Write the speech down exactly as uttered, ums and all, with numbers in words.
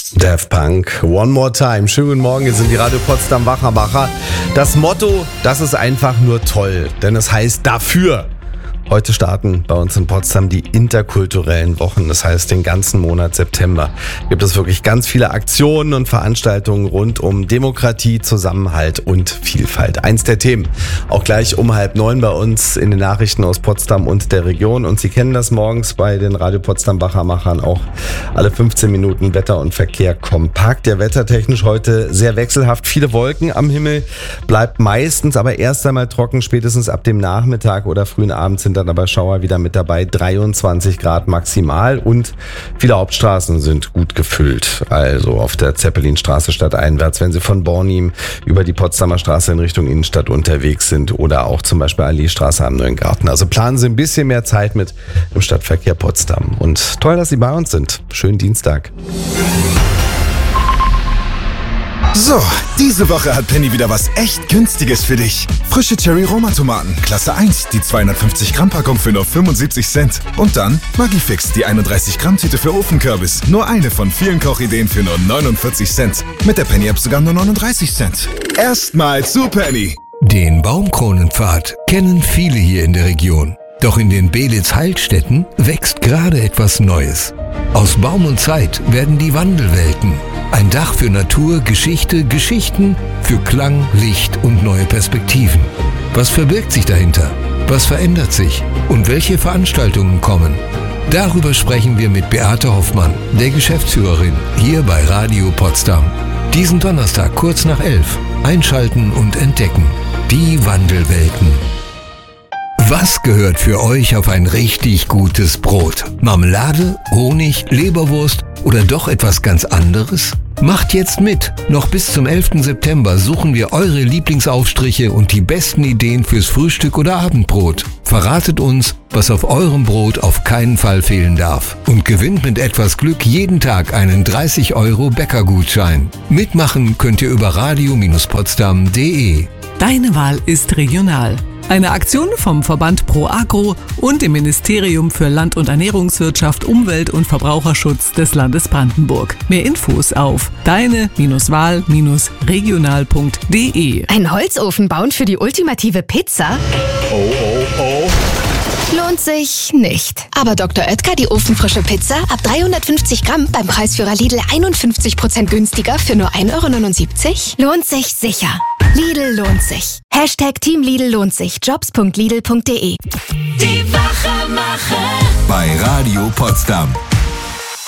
Daft Punk, One More Time. Schönen guten Morgen, hier sind die Radio Potsdam Wachermacher. Das Motto, das ist einfach nur toll, denn es heißt dafür. Heute starten bei uns in Potsdam die interkulturellen Wochen, das heißt den ganzen Monat September. Gibt es wirklich ganz viele Aktionen und Veranstaltungen rund um Demokratie, Zusammenhalt und Vielfalt. Eins der Themen, auch gleich um halb neun bei uns in den Nachrichten aus Potsdam und der Region. Und Sie kennen das morgens bei den Radio Potsdam Wachermachern auch alle fünfzehn Minuten Wetter und Verkehr kompakt. Ja, wettertechnisch heute sehr wechselhaft, viele Wolken am Himmel, bleibt meistens aber erst einmal trocken, spätestens ab dem Nachmittag oder frühen Abend sind dann aber Schauer wieder mit dabei, dreiundzwanzig Grad maximal und viele Hauptstraßen sind gut gefüllt. Also auf der Zeppelinstraße stadteinwärts, wenn Sie von Bornim über die Potsdamer Straße in Richtung Innenstadt unterwegs sind oder auch zum Beispiel Allee-Straße am Neuen Garten. Also planen Sie ein bisschen mehr Zeit mit im Stadtverkehr Potsdam. Und toll, dass Sie bei uns sind. Schönen Dienstag. So, diese Woche hat Penny wieder was echt Günstiges für dich. Frische Cherry-Roma-Tomaten, Klasse eins, die zweihundertfünfzig Gramm Packung für nur fünfundsiebzig Cent. Und dann Maggi-Fix, die einunddreißig Gramm Tüte für Ofenkürbis. Nur eine von vielen Kochideen für nur neunundvierzig Cent. Mit der Penny-App sogar nur neununddreißig Cent. Erstmal zu Penny. Den Baumkronenpfad kennen viele hier in der Region. Doch in den Belitz-Heilstätten wächst gerade etwas Neues. Aus Baum und Zeit werden die Wandelwelten. Ein Dach für Natur, Geschichte, Geschichten für Klang, Licht und neue Perspektiven. Was verbirgt sich dahinter? Was verändert sich? Und welche Veranstaltungen kommen? Darüber sprechen wir mit Beate Hoffmann, der Geschäftsführerin, hier bei Radio Potsdam. Diesen Donnerstag kurz nach elf. Einschalten und entdecken. Die Wandelwelten. Was gehört für euch auf ein richtig gutes Brot? Marmelade, Honig, Leberwurst oder doch etwas ganz anderes? Macht jetzt mit! Noch bis zum elften September suchen wir eure Lieblingsaufstriche und die besten Ideen fürs Frühstück oder Abendbrot. Verratet uns, was auf eurem Brot auf keinen Fall fehlen darf. Und gewinnt mit etwas Glück jeden Tag einen dreißig Euro Bäckergutschein. Mitmachen könnt ihr über radio Potsdam punkt de. Deine Wahl ist regional. Eine Aktion vom Verband Pro Agro und dem Ministerium für Land- und Ernährungswirtschaft, Umwelt- und Verbraucherschutz des Landes Brandenburg. Mehr Infos auf deine Wahl regional punkt de. Ein Holzofen bauen für die ultimative Pizza? Oh, oh, oh. Lohnt sich nicht. Aber Doktor Oetker, die ofenfrische Pizza, ab dreihundertfünfzig Gramm beim Preisführer Lidl einundfünfzig Prozent günstiger für nur ein Euro neunundsiebzig? Lohnt sich sicher. Lidl lohnt sich. Hashtag Team Lidl lohnt sich. jobs punkt lidl punkt de. Die Wachermacher Bei Radio Potsdam.